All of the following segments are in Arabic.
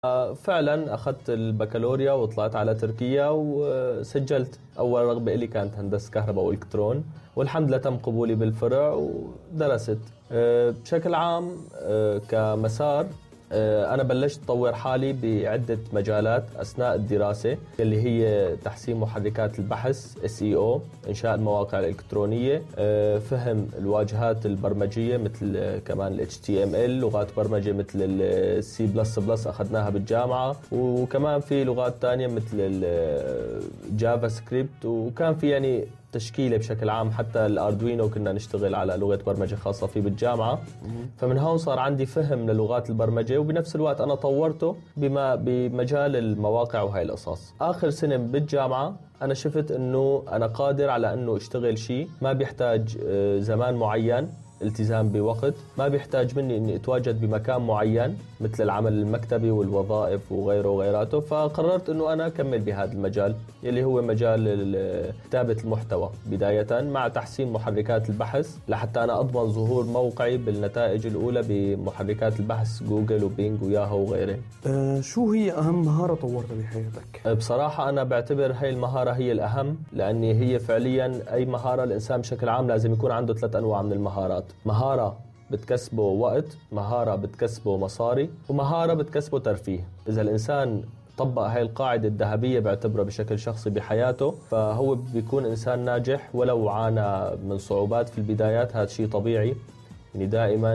فعلا أخذت البكالوريا وطلعت على تركيا وسجلت. أول رغبة إلي كانت هندسة كهرباء وإلكترون، والحمد لله تم قبولي بالفرع ودرست. بشكل عام كمسار أنا بلشت أطور حالي بعدة مجالات أثناء الدراسة، اللي هي تحسين محركات البحث SEO، إنشاء المواقع الإلكترونية، فهم الواجهات البرمجية مثل كمان ال HTML، لغات برمجة مثل ال C++ أخذناها بالجامعة، وكمان في لغات تانية مثل الجافا سكريبت، وكان في يعني تشكيله بشكل عام. حتى الاردوينو كنا نشتغل على لغه برمجه خاصه فيه بالجامعه. فمن هون صار عندي فهم للغات البرمجه، وبنفس الوقت انا طورته بمجال المواقع وهي القصص. اخر سنه بالجامعه انا شفت انه انا قادر على انه اشتغل شيء ما بيحتاج زمان معين، التزام بوقت، ما بيحتاج مني اني اتواجد بمكان معين مثل العمل المكتبي والوظائف وغيره وغيراته. فقررت انه انا اكمل بهذا المجال اللي هو مجال كتابة المحتوى، بداية مع تحسين محركات البحث لحتى انا اضمن ظهور موقعي بالنتائج الاولى بمحركات البحث جوجل وبينج وياهو وغيره. شو هي اهم مهارة طورتها بحياتك؟ بصراحة انا بعتبر هاي المهارة هي الاهم، لان هي فعليا اي مهارة الانسان بشكل عام لازم يكون عنده 3 انواع من المهارات: مهارة بتكسبه وقت، مهارة بتكسبه مصاري، ومهارة بتكسبه ترفيه. إذا الإنسان طبق هاي القاعدة الذهبية بعتبره بشكل شخصي بحياته، فهو بيكون إنسان ناجح ولو عانى من صعوبات في البدايات. هذا شيء طبيعي، يعني دائما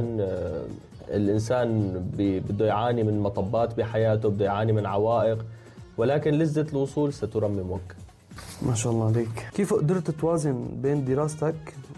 الإنسان بده يعاني من مطبات بحياته، بده يعاني من عوائق، ولكن لذة الوصول سترممك. ما شاء الله عليك. كيف قدرت توازن بين دراستك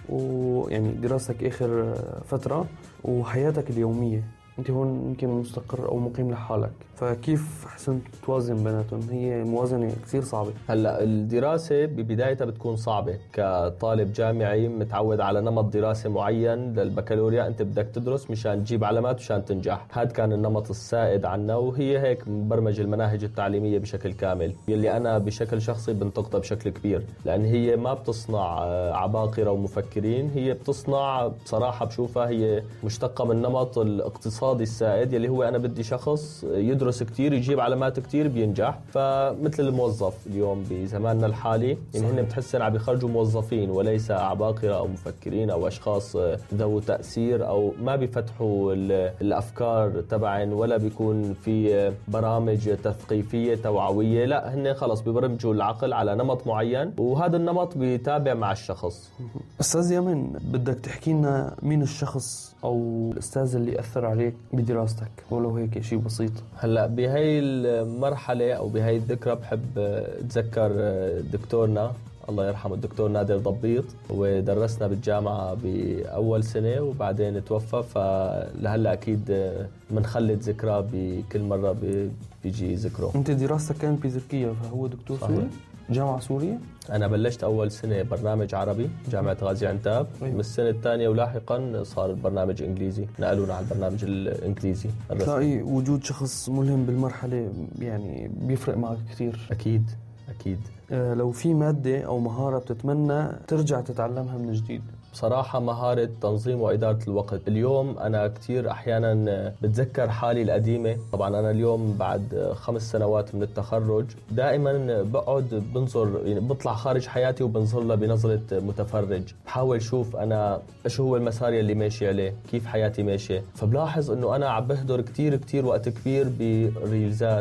ويعني دراستك آخر فترة وحياتك اليومية؟ أنت هون يمكن مستقر أو مقيم لحالك، فكيف حسنت توازن بيناتهم؟ هي موازنة كثير صعبة. هلأ الدراسة ببدايتها بتكون صعبة. كطالب جامعي متعود على نمط دراسة معين للبكالوريا، أنت بدك تدرس مشان تجيب علامات مشان تنجح. هذا كان النمط السائد عنا، وهي هيك مبرمج المناهج التعليمية بشكل كامل، يلي أنا بشكل شخصي بنتقدها بشكل كبير، لأن هي ما بتصنع عباقرة ومفكرين، هي بتصنع بصراحة بشوفها هي مشتقة من نمط الاقتصادي السائد، يلي هو أنا بدي شخص يدرس كتير يجيب علامات كتير بينجح. فمثل الموظف اليوم بزماننا الحالي، يعني هن بتحسن عم بيخرجوا موظفين وليس عباقرة أو مفكرين أو أشخاص ذو تأثير، أو ما بيفتحوا الأفكار تبعن، ولا بيكون في برامج تثقيفية توعوية. لا، هن خلص بيبرمجوا العقل على نمط معين، وهذا النمط بيتابع مع الشخص. أستاذ يمن، بدك تحكي لنا مين الشخص أو الأستاذ اللي أثر عليك بدراستك، ولو هيك شيء بسيط؟ هلأ بهاي المرحلة أو بهاي الذكرى بحب أتذكر دكتورنا الله يرحمه، الدكتور نادر ضبيط، ودرسنا بالجامعة بأول سنة وبعدين توفى. فلهلا أكيد منخلد ذكرى بكل مرة بيجي ذكره. أنت دراستك كانت بتركيا، فهو دكتور سوري؟ جامعة سورية؟ أنا بلشت أول سنة برنامج عربي جامعة غازي عنتاب. من السنة الثانية ولاحقا صار البرنامج إنجليزي، نقلونا على البرنامج الإنجليزي. تلاقي وجود شخص ملهم بالمرحلة يعني بيفرق معك كثير. أكيد أكيد. لو في مادة أو مهارة بتتمنى ترجع تتعلمها من جديد؟ بصراحة مهارة تنظيم وإدارة الوقت. اليوم أنا كتير أحيانا بتذكر حالي القديمة. طبعا أنا اليوم بعد 5 سنوات من التخرج دائما بقعد بنظر، يعني بطلع خارج حياتي وبنظر لها بنظرة متفرج، بحاول شوف أنا إيش هو المسار اللي ماشي عليه، كيف حياتي ماشية. فبلاحظ إنه أنا عم بهدر كتير وقت كبير بريلزات،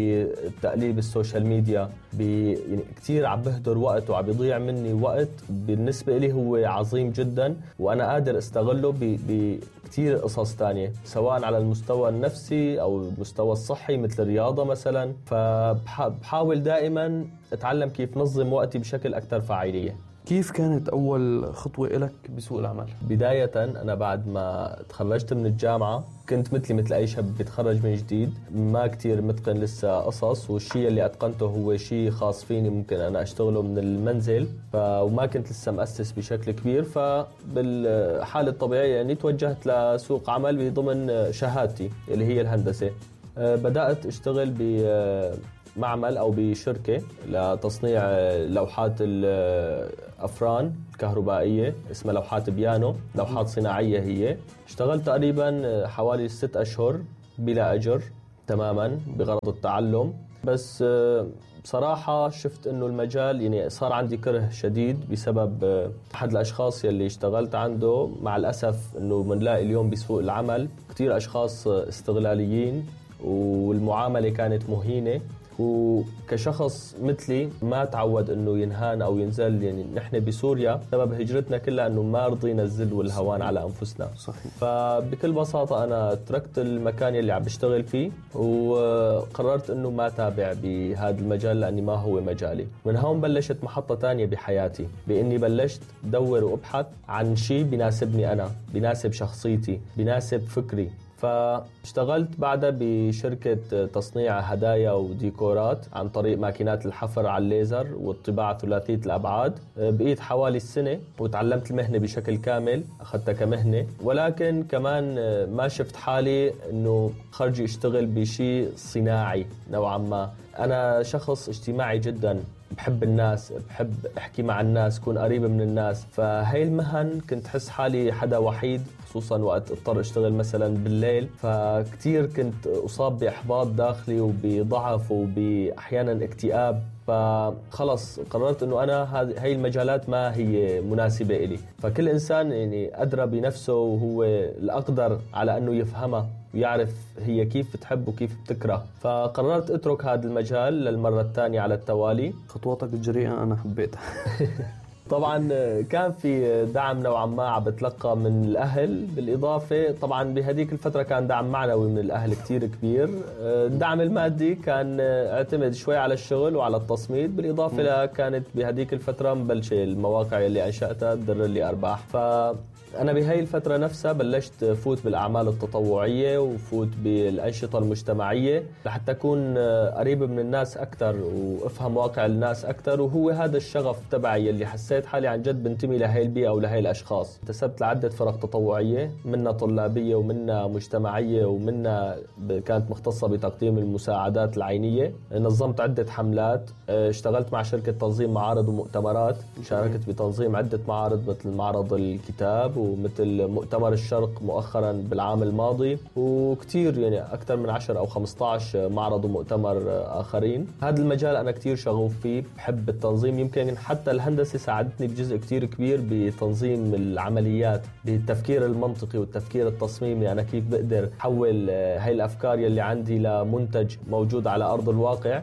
بتقليب السوشيال ميديا، يعني كتير عم بهدر وقت وعم بيضيع مني وقت بالنسبة لي هو عظيم جدا، وأنا قادر استغله بكتير قصص تانية، سواء على المستوى النفسي أو المستوى الصحي مثل الرياضة مثلا. فبحاول دائما أتعلم كيف نظم وقتي بشكل أكثر فاعلية. كيف كانت أول خطوة لك بسوق العمل؟ بداية أنا بعد ما تخرجت من الجامعة كنت مثل أي شاب بيتخرج من جديد، ما كتير متقن لسه قصص، والشيء اللي أتقنته هو شيء خاص فيني ممكن أنا أشتغله من المنزل. وما كنت لسه مؤسس بشكل كبير. فبالحالة الطبيعية يعني توجهت لسوق عمل بضمن شهادتي اللي هي الهندسة. بدأت أشتغل معمل أو بشركة لتصنيع لوحات الأفران الكهربائية اسمها لوحات بيانو، لوحات صناعية هي. اشتغلت تقريبا حوالي 6 أشهر بلا أجر. تماما بغرض التعلم. بس بصراحة شفت انه المجال يعني صار عندي كره شديد بسبب احد الاشخاص يلي اشتغلت عنده. مع الاسف انه بنلاقي اليوم بسوق العمل كتير اشخاص استغلاليين والمعاملة كانت مهينة، وكشخص مثلي ما تعود انه ينهان او ينزل. يعني نحن بسوريا سبب هجرتنا كلها انه ما رضينا الذل والهوان على انفسنا. صحيح. فبكل بساطة انا تركت المكان اللي عم بشتغل فيه وقررت انه ما تابع بهذا المجال لاني ما هو مجالي. من هون بلشت محطة تانية بحياتي، باني بلشت دور وابحث عن شيء بيناسبني انا، بيناسب شخصيتي، بيناسب فكري. فاشتغلت بعدها بشركة تصنيع هدايا وديكورات عن طريق ماكينات الحفر على الليزر والطباعة ثلاثية الأبعاد. بقيت حوالي السنة وتعلمت المهنة بشكل كامل، أخذتها كمهنة. ولكن كمان ما شفت حالي أنه خرجي اشتغل بشيء صناعي نوعا ما. أنا شخص اجتماعي جدا، بحب الناس، بحب احكي مع الناس، كون قريب من الناس. فهي المهن كنت حس حالي حدا وحيد، خصوصا وقت اضطر اشتغل مثلا بالليل. فكتير كنت اصاب باحباط داخلي وبضعف وباحيانا اكتئاب. فخلص قررت انه انا هاي المجالات ما هي مناسبة إلي. فكل انسان يعني ادرى بنفسه وهو الاقدر على انه يفهمها ويعرف هي كيف بتحب وكيف بتكره. فقررت اترك هذا المجال للمرة الثانية على التوالي. خطواتك الجريئة انا حبيتها. طبعا كان في دعم نوعا ما عم بتلقى من الأهل، بالإضافة طبعا بهديك الفترة كان دعم معنوي من الأهل كتير كبير. الدعم المادي كان اعتمد شوي على الشغل وعلى التصميد، بالإضافة كانت بهديك الفترة مبلشة المواقع اللي أنشأتها تدر لي أرباح. أنا بهاي الفترة نفسها بلشت فوت بالأعمال التطوعية وفوت بالأنشطة المجتمعية لحتى أكون قريب من الناس أكتر وأفهم واقع الناس أكتر. وهو هذا الشغف تبعي اللي حسيت حالي عن جد بنتمي لهاي البيئة ولهاي الأشخاص. انتسبت لعدة فرق تطوعية، منها طلابية ومنها مجتمعية ومنها كانت مختصة بتقديم المساعدات العينية. نظمت عدة حملات، اشتغلت مع شركة تنظيم معارض ومؤتمرات، شاركت بتنظيم عدة معارض مثل معرض الكتاب ومثل مؤتمر الشرق مؤخرا بالعام الماضي، وكتير يعني أكثر من 10 أو 15 معرض ومؤتمر آخرين. هذا المجال أنا كتير شغوف فيه، بحب التنظيم. يمكن حتى الهندسة ساعدتني بجزء كتير كبير بتنظيم العمليات، بالتفكير المنطقي والتفكير التصميمي. أنا كيف بقدر أحول هاي الأفكار يلي عندي لمنتج موجود على أرض الواقع.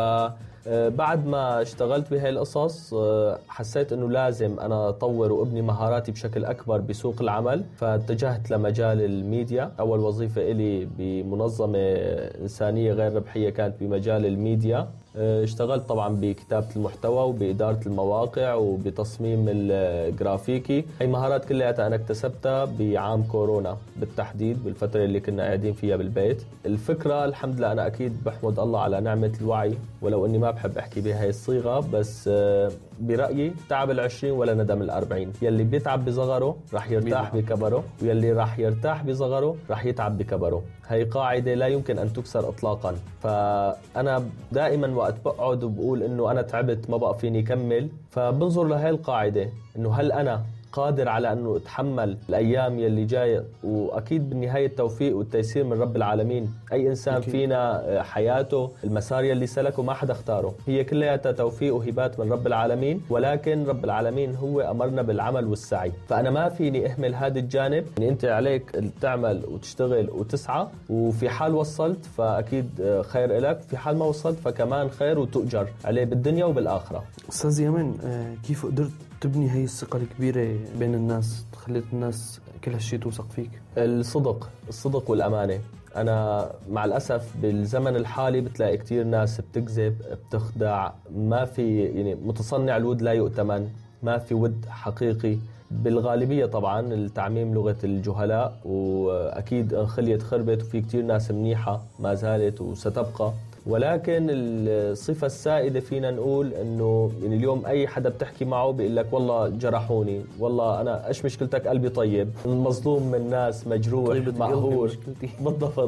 بعد ما اشتغلت بهاي القصص حسيت انه لازم انا اطور وابني مهاراتي بشكل اكبر بسوق العمل. فاتجهت لمجال الميديا. اول وظيفة الي بمنظمة انسانية غير ربحية كانت بمجال الميديا. اشتغلت طبعا بكتابة المحتوى وبإدارة المواقع وبتصميم الجرافيكي. هاي مهارات كلها أنا اكتسبتها بعام كورونا بالتحديد، بالفترة اللي كنا قاعدين فيها بالبيت. الفكرة الحمد لله أنا أكيد بحمد الله على نعمة الوعي، ولو أني ما بحب أحكي بهاي الصيغة، بس برأيي تعب 20 ولا ندم 40. يلي بيتعب بصغره رح يرتاح بكبره، ويلي رح يرتاح بصغره رح يتعب بكبره. هاي قاعدة لا يمكن أن تكسر إطلاقا. فأنا دائما وقت بقعد وبقول إنه أنا تعبت ما بقى فيني كمل، فبنظر لهاي القاعدة إنه هل أنا قادر على أنه أتحمل الأيام يلي جاية. وأكيد بالنهاية التوفيق والتيسير من رب العالمين. أي إنسان أكيد فينا حياته المسار يلي سلكه ما حدا اختاره، هي كلها توفيق وهبات من رب العالمين. ولكن رب العالمين هو أمرنا بالعمل والسعي. فأنا ما فيني أهمل هذا الجانب. يعني أنت عليك تعمل وتشتغل وتسعى، وفي حال وصلت فأكيد خير إلك، في حال ما وصلت فكمان خير وتؤجر عليه بالدنيا وبالآخرة. أستاذ يمن، كيف قدرت تبني هي الثقة الكبيرة بين الناس، خليت الناس كل هالشي توثق فيك؟ الصدق والأمانة. أنا مع الأسف بالزمن الحالي بتلاقي كتير ناس بتكذب، بتخدع، ما في يعني متصنع الود لا يؤتمن، ما في ود حقيقي بالغالبية. طبعا التعميم لغة الجهلاء، وأكيد انخليت خربت، وفي كتير ناس منيحة ما زالت وستبقى. ولكن الصفة السائدة فينا نقول انه يعني اليوم اي حدا بتحكي معه بيقول لك والله جرحوني، والله انا ايش مشكلتك، قلبي طيب، مظلوم من الناس، مجروح، مقهور. بالضبط.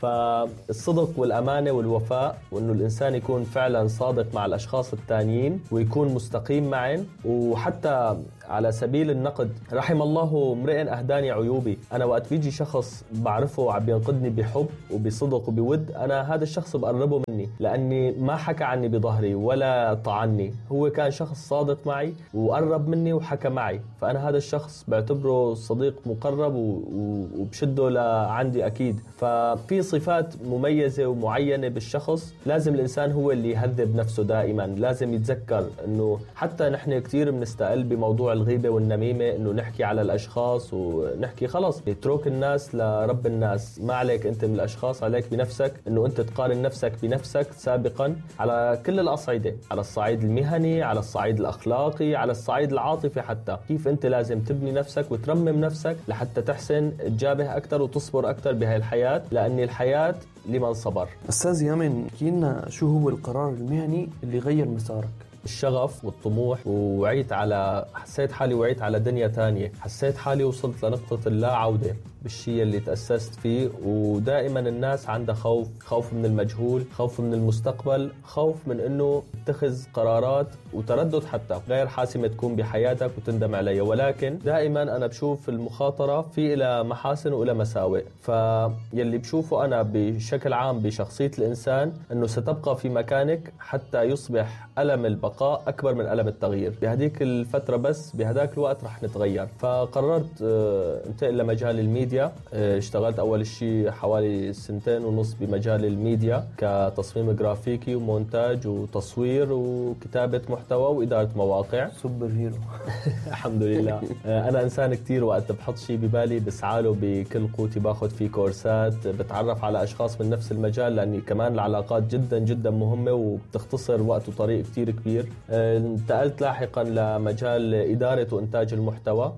فالصدق والامانة والوفاء، وانه الانسان يكون فعلا صادق مع الاشخاص التانيين ويكون مستقيم معهم. وحتى على سبيل النقد. رحم الله امرئ أهداني عيوبي. أنا وقت بيجي شخص بعرفه عم بينقدني بحب وبصدق وبود، أنا هذا الشخص بقربه مني، لأني ما حكى عني بظهري ولا طعني، هو كان شخص صادق معي وقرب مني وحكى معي، فأنا هذا الشخص بعتبره صديق مقرب وبشده لعندي أكيد. ففي صفات مميزة ومعينة بالشخص لازم الإنسان هو اللي يهذب نفسه دائما. لازم يتذكر أنه حتى نحن كتير بنستقل بموضوع الغيبة والنميمة، أنه نحكي على الأشخاص ونحكي خلص اترك الناس لرب الناس، ما عليك أنت من الأشخاص، عليك بنفسك أنه أنت تقارن نفسك بنفسك سابقا على كل الأصعدة، على الصعيد المهني، على الصعيد الأخلاقي، على الصعيد العاطفي، حتى كيف أنت لازم تبني نفسك وترمم نفسك لحتى تحسن تجابه أكتر وتصبر أكتر بهاي الحياة، لأن الحياة لمن صبر. أستاذ يامن، كينا شو هو القرار المهني اللي غير مسارك؟ الشغف والطموح، حسيت حالي وعيت على دنيا تانية، حسيت حالي وصلت لنقطة اللا عودة بالشيء اللي تأسست فيه. ودائما الناس عندها خوف من المجهول، خوف من المستقبل، خوف من انه تتخذ قرارات وتردد حتى غير حاسمة تكون بحياتك وتندم عليها. ولكن دائما انا بشوف المخاطرة في إلى محاسن وإلى مساوئ. فيلي بشوفه انا بشكل عام بشخصية الانسان انه ستبقى في مكانك حتى يصبح ألم البقاء أكبر من ألم التغيير. بهديك الفترة بس بهداك الوقت رح نتغير. فقررت انتقل لمجال الميديا. اشتغلت أول شيء حوالي 2.5 سنين بمجال الميديا كتصميم جرافيكي ومونتاج وتصوير وكتابة محتوى وإدارة مواقع. سوبر هيرو. الحمد لله. أنا إنسان كتير وقت بحط شيء ببالي بسعاله بكل قوتي، باخد فيه كورسات، بتعرف على أشخاص من نفس المجال، لأني كمان العلاقات جدا جدا مهمة وبتختصر وقت وطريق كتير كبير. انتقلت لاحقا لمجال إدارة وإنتاج المحتوى،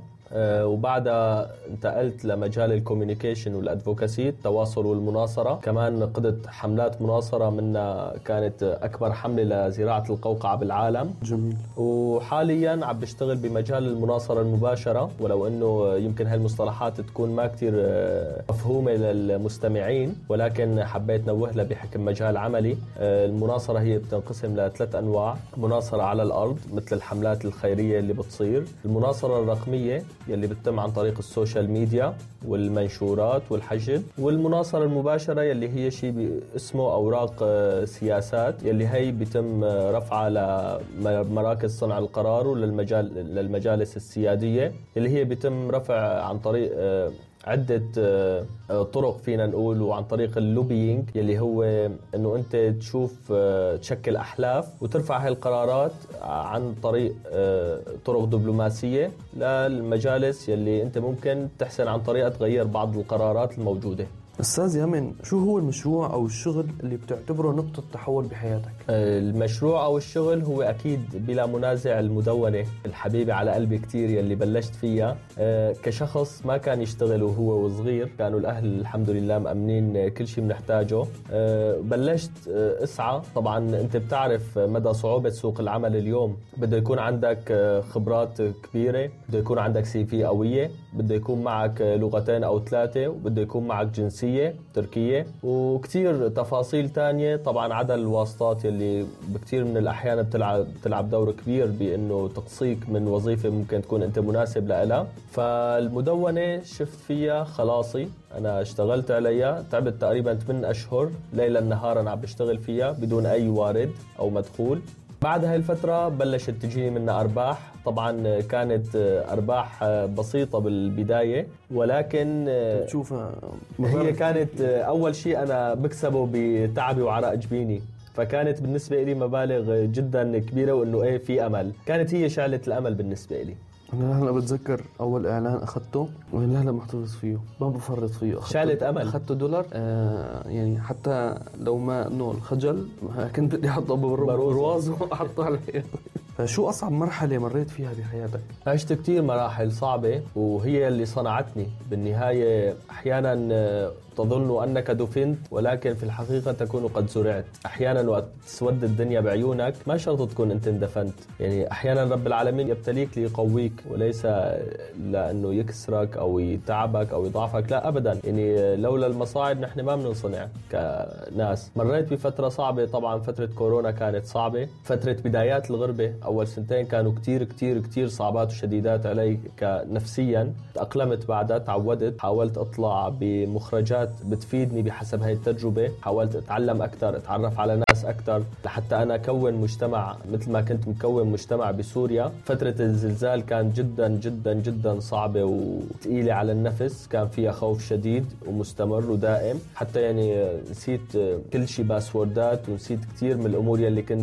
وبعدها انتقلت لمجال الكوميونيكيشن والادفوكاسي، التواصل والمناصرة. كمان قدت حملات مناصرة، منها كانت أكبر حملة لزراعة القوقعة بالعالم. جميل. وحاليا عم بشتغل بمجال المناصرة المباشرة، ولو أنه يمكن هالمصطلحات تكون ما كتير مفهومة للمستمعين، ولكن حبيت نوهلها بحكم مجال عملي. المناصرة هي بتنقسم ل3 أنواع: مناصرة على الأرض مثل الحملات الخيرية اللي بتصير، المناصرة الرقمية يلي بتتم عن طريق السوشيال ميديا والمنشورات والحشد، والمناصرة المباشرة يلي هي شيء اسمه أوراق سياسات، يلي هي بيتم رفعها لمراكز صنع القرار وللمجالس السيادية، اللي هي بيتم رفع عن طريق عدة طرق فينا نقول، وعن طريق اللوبينج يلي هو انه انت تشوف تشكل احلاف وترفع هاي القرارات عن طريق طرق دبلوماسية للمجالس يلي انت ممكن تحسن عن طريقها تغير بعض القرارات الموجودة. أستاذ يامن، شو هو المشروع أو الشغل اللي بتعتبره نقطة تحول بحياتك؟ المشروع أو الشغل هو أكيد بلا منازع المدونة الحبيبة على قلبي كتير يلي بلشت فيها. كشخص ما كان يشتغل وهو وصغير، كانوا الأهل الحمد لله مأمنين كل شيء بنحتاجه. بلشت أسعى. طبعا أنت بتعرف مدى صعوبة سوق العمل اليوم، بده يكون عندك خبرات كبيرة، بده يكون عندك CV قوية، بده يكون معك 2 أو 3، وبده يكون معك جنسية تركية، وكتير تفاصيل تانية. طبعا عدا الواسطات يلي بكتير من الأحيان بتلعب دور كبير بأنه تقصيك من وظيفة ممكن تكون أنت مناسب لها. فالمدونة شفت فيها خلاصي، أنا اشتغلت عليها، تعبت تقريبا 8 أشهر ليلا نهارا عم بشتغل فيها بدون أي وارد أو مدخول. بعد هاي الفترة بلشت تجيني منها أرباح. طبعا كانت أرباح بسيطة بالبداية، ولكن هي كانت أول شيء أنا بكسبه بتعبي وعرق جبيني، فكانت بالنسبة لي مبالغ جدا كبيرة، وإنه في أمل. كانت هي شعلة الأمل بالنسبة لي. أنا هلا بتذكر أول إعلان أخذته وأنا هلا محتفظ فيه، ما بفرط فيه. شعلة أمل. أخذته $، يعني حتى لو ما إنه الخجل كنت بدي أحطه بالرواز وأحطه عليه. فشو أصعب مرحلة مريت فيها بحياتك؟ عشت كتير مراحل صعبة، وهي اللي صنعتني بالنهاية. أحيانا تظن أنك دفنت ولكن في الحقيقة تكون قد زرعت. أحيانا وقت تسود الدنيا بعيونك ما شرط تكون أنت اندفنت. يعني أحيانا رب العالمين يبتليك ليقويك وليس لأنه يكسرك أو يتعبك أو يضعفك، لا أبدا. يعني لولا المصاعب نحن ما بننصنع كناس. مريت بفترة صعبة طبعا، فترة كورونا كانت صعبة، فترة بدايات الغربة أول سنتين كانوا كتير كتير كتير صعبات وشديدات علي كنفسيا. تأقلمت بعدها، تعودت، حاولت أطلع بمخرجات بتفيدني بحسب هاي التجربة، حاولت أتعلم أكثر، أتعرف على ناس أكثر لحتى أنا أكون مجتمع مثل ما كنت مكون مجتمع بسوريا. فترة الزلزال كانت جدا جدا جدا صعبة وثقيلة على النفس، كان فيها خوف شديد ومستمر ودائم، حتى يعني نسيت كل شيء باسوردات ونسيت كتير من الأمور يلي كنت